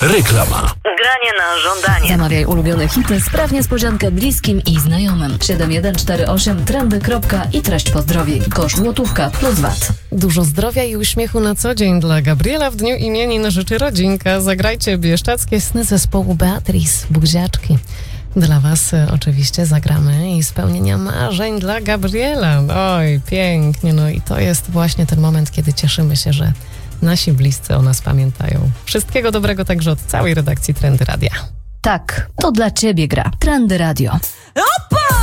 Reklama. Granie na żądanie. Zamawiaj ulubione hity, spraw niespodziankę bliskim i znajomym. 7148 trendy. I treść pozdrowień. Koszt złotówka plus VAT. Dużo zdrowia i uśmiechu na co dzień dla Gabriela w dniu imienin życzy rodzinka. Zagrajcie bieszczackie sny zespołu Beatrice, buziaczki. Dla was oczywiście zagramy i spełnienia marzeń dla Gabriela. Oj, pięknie. No i to jest właśnie ten moment, kiedy cieszymy się, że nasi bliscy o nas pamiętają. Wszystkiego dobrego także od całej redakcji Trendy Radia. Tak, to dla ciebie gra. Trendy Radio. Opa!